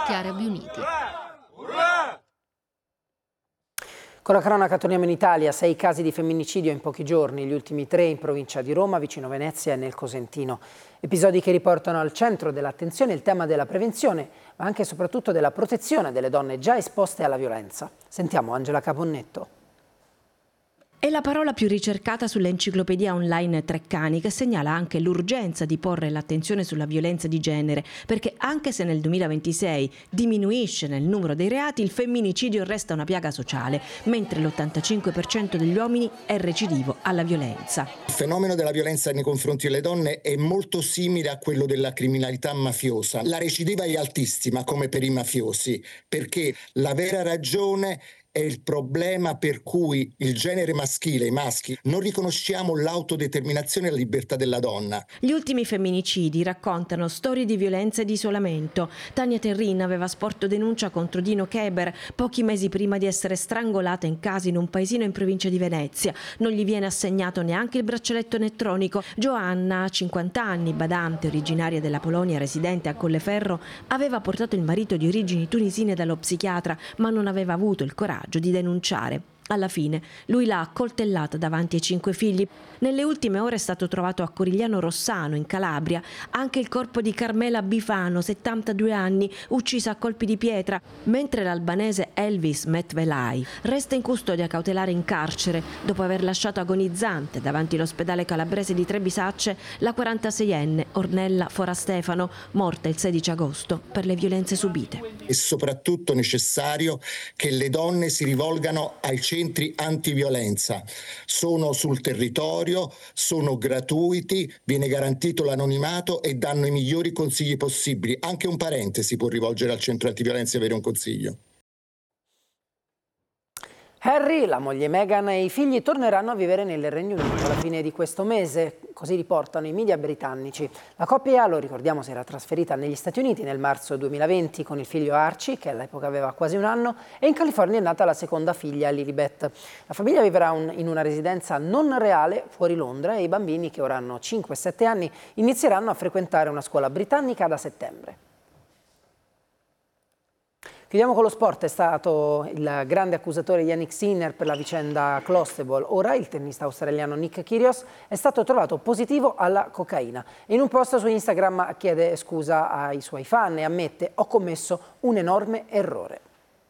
Stati Arabi Uniti. Con la cronaca torniamo in Italia, 6 casi di femminicidio in pochi giorni, gli ultimi 3 in provincia di Roma, vicino Venezia e nel Cosentino. Episodi che riportano al centro dell'attenzione il tema della prevenzione, ma anche e soprattutto della protezione delle donne già esposte alla violenza. Sentiamo Angela Caponnetto. È la parola più ricercata sull'enciclopedia online Treccani, che segnala anche l'urgenza di porre l'attenzione sulla violenza di genere, perché anche se nel 2026 diminuisce nel numero dei reati, il femminicidio resta una piaga sociale, mentre l'85% degli uomini è recidivo alla violenza. Il fenomeno della violenza nei confronti delle donne è molto simile a quello della criminalità mafiosa. La recidiva è altissima, come per i mafiosi, perché la vera ragione è il problema per cui il genere maschile, i maschi, non riconosciamo l'autodeterminazione e la libertà della donna. Gli ultimi femminicidi raccontano storie di violenza e di isolamento. Tania Terrin aveva sporto denuncia contro Dino Keber pochi mesi prima di essere strangolata in casa in un paesino in provincia di Venezia. Non gli viene assegnato neanche il braccialetto elettronico. Joanna, 50 anni, badante, originaria della Polonia, residente a Colleferro, aveva portato il marito di origini tunisine dallo psichiatra, ma non aveva avuto il coraggio di denunciare. Alla fine lui l'ha accoltellata davanti ai 5 figli. Nelle ultime ore è stato trovato a Corigliano Rossano, in Calabria, anche il corpo di Carmela Bifano, 72 anni, uccisa a colpi di pietra, mentre l'albanese Elvis Metvelai resta in custodia cautelare in carcere dopo aver lasciato agonizzante davanti all'ospedale calabrese di Trebisacce la 46enne Ornella Forastefano, morta il 16 agosto per le violenze subite. È soprattutto necessario che le donne si rivolgano ai centri antiviolenza. Sono sul territorio, sono gratuiti, viene garantito l'anonimato e danno i migliori consigli possibili. Anche un parente si può rivolgere al centro antiviolenza e avere un consiglio. Harry, la moglie Meghan e i figli torneranno a vivere nel Regno Unito alla fine di questo mese, così riportano i media britannici. La coppia, lo ricordiamo, si era trasferita negli Stati Uniti nel marzo 2020 con il figlio Archie, che all'epoca aveva quasi 1 anno, e in California è nata la seconda figlia, Lilibet. La famiglia vivrà in una residenza non reale fuori Londra e i bambini, che ora hanno 5 e 7 anni, inizieranno a frequentare una scuola britannica da settembre. Chiudiamo con lo sport. È stato il grande accusatore Jannik Sinner per la vicenda Clostebol. Ora il tennista australiano Nick Kyrgios è stato trovato positivo alla cocaina. In un post su Instagram chiede scusa ai suoi fan e ammette: ho commesso un enorme errore.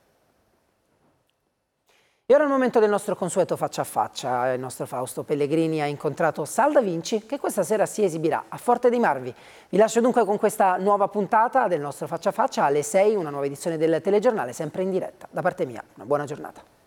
E ora è il momento del nostro consueto faccia a faccia. Il nostro Fausto Pellegrini ha incontrato Sal Da Vinci, che questa sera si esibirà a Forte dei Marmi. Vi lascio dunque con questa nuova puntata del nostro faccia a faccia alle 6, una nuova edizione del telegiornale, sempre in diretta. Da parte mia, una buona giornata.